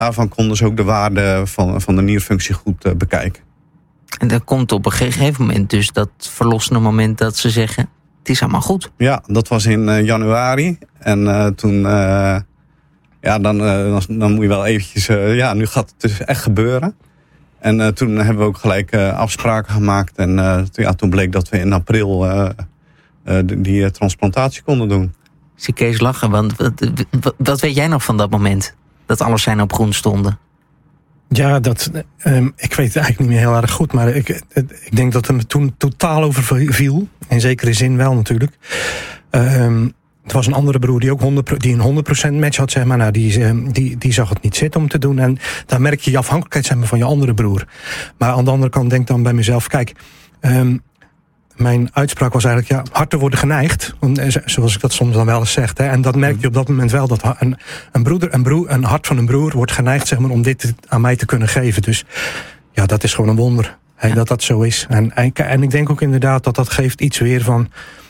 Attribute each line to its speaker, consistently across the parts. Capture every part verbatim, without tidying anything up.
Speaker 1: daarvan konden ze ook de waarde van, van de nierfunctie goed uh, bekijken.
Speaker 2: En dan komt op een gegeven moment dus dat verlossende moment dat ze zeggen, het is allemaal goed.
Speaker 1: Ja, dat was in uh, januari. En uh, toen, uh, ja, dan, uh, dan, dan moet je wel eventjes, uh, ja, nu gaat het dus echt gebeuren. En uh, toen hebben we ook gelijk uh, afspraken gemaakt. En uh, toen, ja, toen bleek dat we in april uh, uh, die, die uh, transplantatie konden doen.
Speaker 2: Ik zie Kees lachen, want wat, wat, wat weet jij nog van dat moment? Dat alles zijn op groen stonden.
Speaker 3: Ja, dat, um, ik weet het eigenlijk niet meer heel erg goed. Maar ik, ik denk dat het me toen totaal overviel. In zekere zin wel natuurlijk. Um, het was een andere broer die ook honderd, die een honderd procent match had. Zeg maar. Nou, die, die, die zag het niet zitten om te doen. En daar merk je je afhankelijkheid zeg maar, van je andere broer. Maar aan de andere kant denk ik dan bij mezelf. Kijk, um, mijn uitspraak was eigenlijk, ja, harten worden geneigd. Zoals ik dat soms dan wel eens zeg. Hè. En dat merk je op dat moment wel. Dat een, een, broeder, een, broer, een hart van een broer wordt geneigd zeg maar, om dit aan mij te kunnen geven. Dus ja, dat is gewoon een wonder. Hè, ja. Dat dat zo is. En, en, en ik denk ook inderdaad dat dat geeft iets weer van,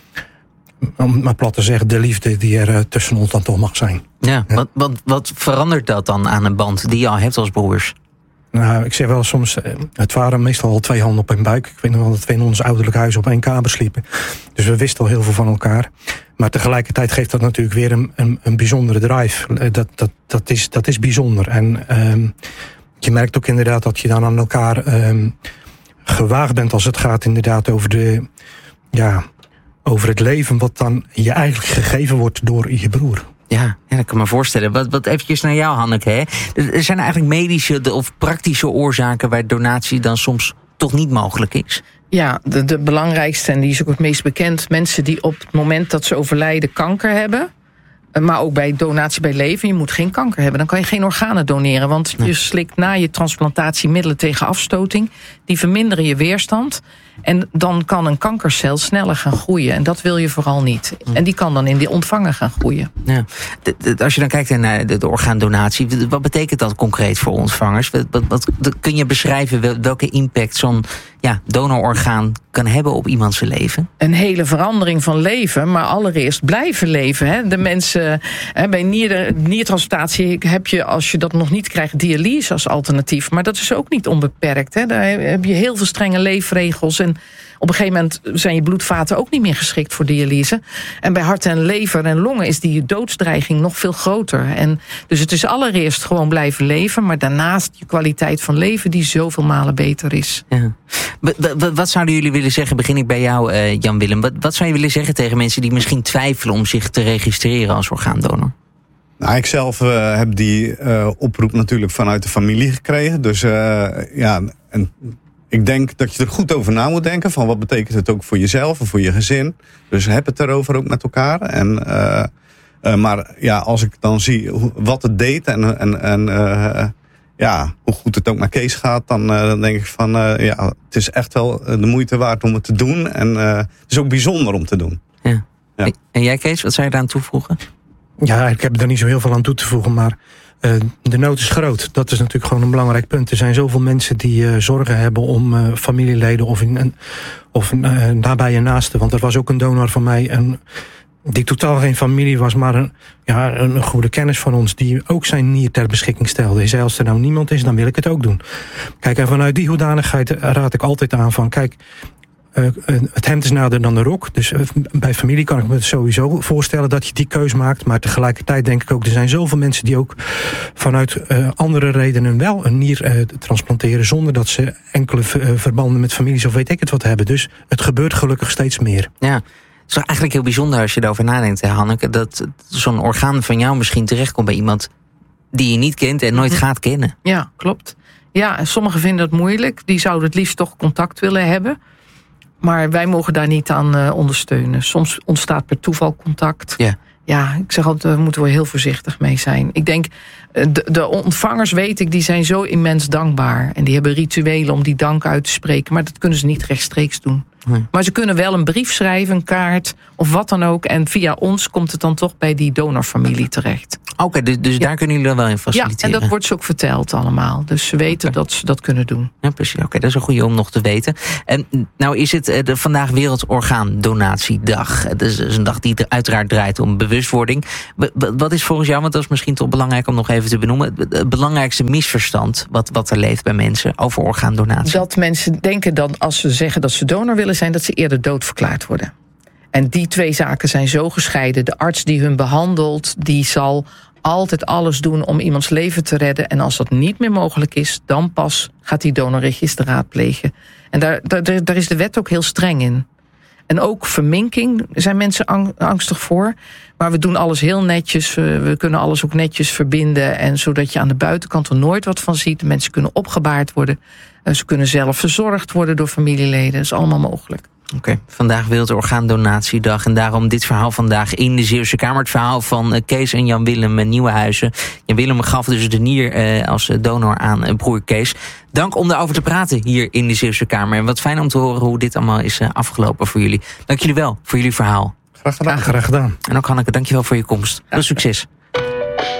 Speaker 3: om maar plat te zeggen, de liefde die er uh, tussen ons dan toch mag zijn.
Speaker 2: Ja, ja. Wat, wat, wat verandert dat dan aan een band die je al hebt als broers?
Speaker 3: Nou, ik zeg wel soms, het waren meestal al twee handen op een buik. Ik weet nog wel dat we in ons ouderlijk huis op één kamer sliepen. Dus we wisten al heel veel van elkaar. Maar tegelijkertijd geeft dat natuurlijk weer een, een, een bijzondere drive. Dat, dat, dat, is, dat is bijzonder. En um, je merkt ook inderdaad dat je dan aan elkaar um, gewaagd bent als het gaat inderdaad over de, ja, over het leven wat dan je eigenlijk gegeven wordt door je broer.
Speaker 2: Ja, ja, dat kan me voorstellen. Wat, wat eventjes naar jou, Hanneke. Hè? Er zijn eigenlijk medische of praktische oorzaken waar donatie dan soms toch niet mogelijk is.
Speaker 4: Ja, de, de belangrijkste, en die is ook het meest bekend, mensen die op het moment dat ze overlijden kanker hebben. Maar ook bij donatie bij leven, je moet geen kanker hebben. Dan kan je geen organen doneren, want nee. je slikt na je transplantatie middelen tegen afstoting. Die verminderen je weerstand. En dan kan een kankercel sneller gaan groeien. En dat wil je vooral niet. En die kan dan in die ontvanger gaan groeien.
Speaker 2: Ja. De, de, als je dan kijkt naar de, de orgaandonatie, wat betekent dat concreet voor ontvangers? Wat, wat, wat, kun je beschrijven welke impact zo'n ja, donororgaan kan hebben op iemands leven?
Speaker 4: Een hele verandering van leven, maar allereerst blijven leven. Hè. De mensen, hè, bij nier, niertransplantatie heb je, als je dat nog niet krijgt, dialyse als alternatief. Maar dat is ook niet onbeperkt. Hè. Daar heb je heel veel strenge leefregels. En op een gegeven moment zijn je bloedvaten ook niet meer geschikt voor dialyse. En bij hart en lever en longen is die doodsdreiging nog veel groter. En dus het is allereerst gewoon blijven leven, maar daarnaast je kwaliteit van leven die zoveel malen beter is.
Speaker 2: Ja. Wat, wat zouden jullie willen zeggen, begin ik bij jou, uh, Jan-Willem. Wat, wat zou je willen zeggen tegen mensen die misschien twijfelen om zich te registreren als orgaandonor?
Speaker 1: Nou, ik zelf uh, heb die uh, oproep natuurlijk vanuit de familie gekregen. Dus uh, ja, en ik denk dat je er goed over na moet denken. Van wat betekent het ook voor jezelf en voor je gezin. Dus heb het erover ook met elkaar. En, uh, uh, maar ja, als ik dan zie hoe, wat het deed en, en, en uh, ja, hoe goed het ook met Kees gaat, dan, uh, dan denk ik van uh, ja, het is echt wel de moeite waard om het te doen. En uh, het is ook bijzonder om te doen.
Speaker 2: Ja.
Speaker 1: Ja.
Speaker 2: En jij, Kees, wat zou je daar aan toevoegen?
Speaker 3: Ja, ik heb er niet zo heel veel aan toe te voegen, maar uh, de nood is groot. Dat is natuurlijk gewoon een belangrijk punt. Er zijn zoveel mensen die uh, zorgen hebben om uh, familieleden of, in, of uh, nabij je naasten. Want er was ook een donor van mij, een, die totaal geen familie was, maar een, ja, een goede kennis van ons, die ook zijn nier ter beschikking stelde. Hij zei, als er nou niemand is, dan wil ik het ook doen. Kijk, en vanuit die hoedanigheid raad ik altijd aan van, kijk, Uh, het hemd is nader dan de rok. Dus uh, bij familie kan ik me sowieso voorstellen dat je die keus maakt. Maar tegelijkertijd denk ik ook, er zijn zoveel mensen die ook vanuit uh, andere redenen wel een nier uh, transplanteren, zonder dat ze enkele uh, verbanden met families of weet ik het wat hebben. Dus het gebeurt gelukkig steeds meer.
Speaker 2: Ja. Het is toch eigenlijk heel bijzonder als je erover nadenkt, hè, Hanneke, dat zo'n orgaan van jou misschien terechtkomt bij iemand die je niet kent en nooit gaat kennen.
Speaker 4: Ja, klopt. Ja, en sommigen vinden het moeilijk. Die zouden het liefst toch contact willen hebben. Maar wij mogen daar niet aan uh, ondersteunen. Soms ontstaat per toeval contact.
Speaker 2: Ja.
Speaker 4: Ja, ik zeg altijd, daar moeten we heel voorzichtig mee zijn. Ik denk, de, de ontvangers, weet ik, die zijn zo immens dankbaar. En die hebben rituelen om die dank uit te spreken. Maar dat kunnen ze niet rechtstreeks doen. Nee. Maar ze kunnen wel een brief schrijven, een kaart of wat dan ook. En via ons komt het dan toch bij die donorfamilie terecht.
Speaker 2: Oké, okay, dus, dus ja. daar kunnen jullie dan wel in faciliteren?
Speaker 4: Ja, en dat wordt ze ook verteld allemaal. Dus ze weten okay. dat ze dat kunnen doen.
Speaker 2: Ja, precies. Oké, okay, dat is een goede om nog te weten. En nou is het uh, de, vandaag Wereldorgaandonatiedag. Het is, is een dag die uiteraard draait om bewustwording. B- b- wat is volgens jou, want dat is misschien toch belangrijk om nog even even te benoemen. Het belangrijkste misverstand wat, wat er leeft bij mensen over orgaandonatie.
Speaker 4: Dat mensen denken dat als ze zeggen dat ze donor willen zijn, dat ze eerder doodverklaard worden. En die twee zaken zijn zo gescheiden. De arts die hun behandelt, die zal altijd alles doen om iemands leven te redden. En als dat niet meer mogelijk is, dan pas gaat die donorregister raadplegen. En daar, daar, daar is de wet ook heel streng in. En ook verminking zijn mensen angstig voor. Maar we doen alles heel netjes. We kunnen alles ook netjes verbinden. En zodat je aan de buitenkant er nooit wat van ziet. Mensen kunnen opgebaard worden. Ze kunnen zelf verzorgd worden door familieleden. Dat is allemaal mogelijk.
Speaker 2: Oké, okay. Vandaag Wereldorgaandonatiedag. En daarom dit verhaal vandaag in de Zeeuwse Kamer. Het verhaal van Kees en Jan-Willem Nieuwenhuizen. Jan-Willem gaf dus de nier eh, als donor aan broer Kees. Dank om daarover te praten hier in de Zeeuwse Kamer. En wat fijn om te horen hoe dit allemaal is uh, afgelopen voor jullie. Dank jullie wel voor jullie verhaal.
Speaker 3: Graag gedaan. Graag gedaan.
Speaker 2: En ook Hanneke, dank je wel voor je komst. Veel succes.